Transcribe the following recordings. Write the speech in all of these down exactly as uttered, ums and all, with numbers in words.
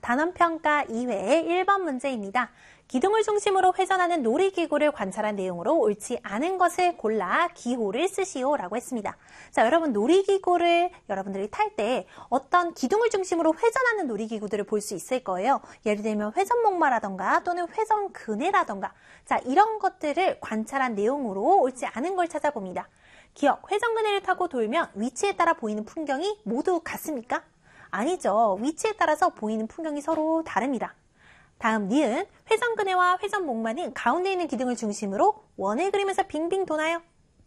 단원평가 이 회의 일 번 문제입니다. 기둥을 중심으로 회전하는 놀이기구를 관찰한 내용으로 옳지 않은 것을 골라 기호를 쓰시오 라고 했습니다. 자, 여러분 놀이기구를 여러분들이 탈 때 어떤 기둥을 중심으로 회전하는 놀이기구들을 볼 수 있을 거예요. 예를 들면 회전목마라던가 또는 회전그네라던가 자, 이런 것들을 관찰한 내용으로 옳지 않은 걸 찾아봅니다. 기억, 회전그네를 타고 돌면 위치에 따라 보이는 풍경이 모두 같습니까? 아니죠. 위치에 따라서 보이는 풍경이 서로 다릅니다. 다음 니은, 회전그네와 회전목마는 가운데 있는 기둥을 중심으로 원을 그리면서 빙빙 도나요?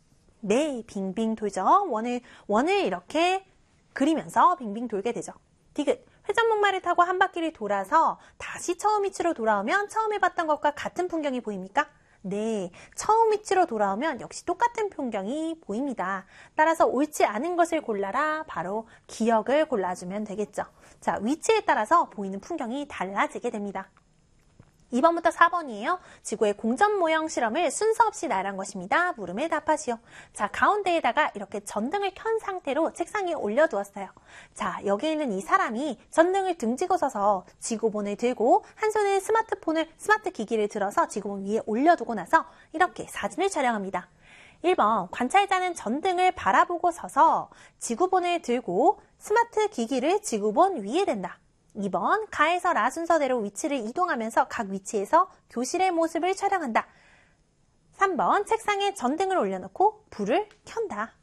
네, 빙빙 돌죠. 원을, 원을 이렇게 그리면서 빙빙 돌게 되죠. 디귿, 회전목마를 타고 한 바퀴를 돌아서 다시 처음 위치로 돌아오면 처음에 봤던 것과 같은 풍경이 보입니까? 네, 처음 위치로 돌아오면 역시 똑같은 풍경이 보입니다. 따라서 옳지 않은 것을 골라라. 바로 기억을 골라주면 되겠죠. 자, 위치에 따라서 보이는 풍경이 달라지게 됩니다. 이 번부터 사 번이에요. 지구의 공전 모형 실험을 순서 없이 나열한 것입니다. 물음에 답하시오. 자, 가운데에다가 이렇게 전등을 켠 상태로 책상에 올려두었어요. 자, 여기 있는 이 사람이 전등을 등지고 서서 지구본을 들고 한 손에 스마트폰을, 스마트 기기를 들어서 지구본 위에 올려두고 나서 이렇게 사진을 촬영합니다. 일 번, 관찰자는 전등을 바라보고 서서 지구본을 들고 스마트 기기를 지구본 위에 댄다. 이 번, 가에서 라 순서대로 위치를 이동하면서 각 위치에서 교실의 모습을 촬영한다. 삼 번, 책상에 전등을 올려놓고 불을 켠다.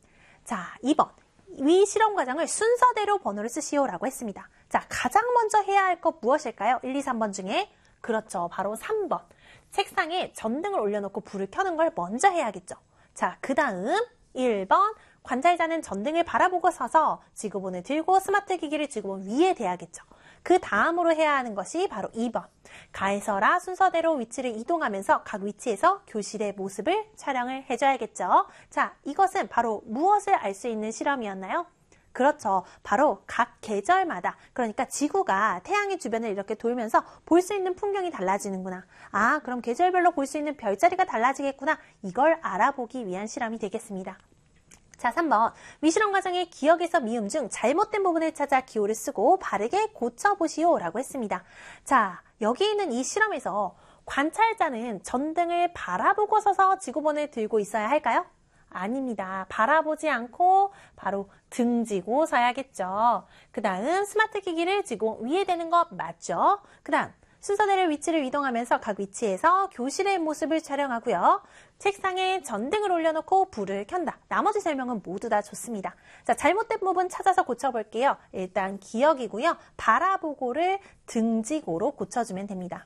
자, 이 번, 위 실험 과정을 순서대로 번호를 쓰시오 라고 했습니다. 자, 가장 먼저 해야 할 것 무엇일까요? 일, 이, 삼 번 중에 그렇죠, 바로 삼 번. 책상에 전등을 올려놓고 불을 켜는 걸 먼저 해야겠죠. 자, 그 다음 일 번, 관찰자는 전등을 바라보고 서서 지구본을 들고 스마트 기기를 지구본 위에 대야겠죠. 그 다음으로 해야 하는 것이 바로 이 번. 가에서 라 순서대로 위치를 이동하면서 각 위치에서 교실의 모습을 촬영을 해줘야겠죠. 자, 이것은 바로 무엇을 알 수 있는 실험이었나요? 그렇죠. 바로 각 계절마다, 그러니까 지구가 태양의 주변을 이렇게 돌면서 볼 수 있는 풍경이 달라지는구나. 아, 그럼 계절별로 볼 수 있는 별자리가 달라지겠구나. 이걸 알아보기 위한 실험이 되겠습니다. 자, 삼 번. 위실험 과정의 기억에서 미음 중 잘못된 부분을 찾아 기호를 쓰고 바르게 고쳐보시오 라고 했습니다. 자, 여기 있는 이 실험에서 관찰자는 전등을 바라보고 서서 지구본을 들고 있어야 할까요? 아닙니다. 바라보지 않고 바로 등지고 서야겠죠. 그 다음 스마트 기기를 지구본 위에 대는 거 맞죠? 그 다음 순서대로 위치를 이동하면서 각 위치에서 교실의 모습을 촬영하고요. 책상에 전등을 올려놓고 불을 켠다. 나머지 설명은 모두 다 좋습니다. 자, 잘못된 부분 찾아서 고쳐볼게요. 일단 기억이고요. 바라보고를 등지고로 고쳐주면 됩니다.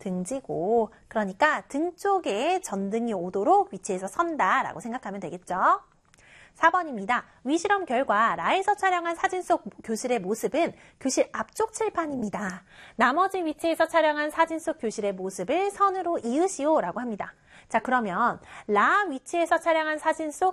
등지고, 그러니까 등 쪽에 전등이 오도록 위치에서 선다라고 생각하면 되겠죠. 사 번입니다. 위실험 결과 라에서 촬영한 사진 속 교실의 모습은 교실 앞쪽 칠판입니다. 나머지 위치에서 촬영한 사진 속 교실의 모습을 선으로 이으시오 라고 합니다. 자, 그러면 라 위치에서 촬영한 사진 속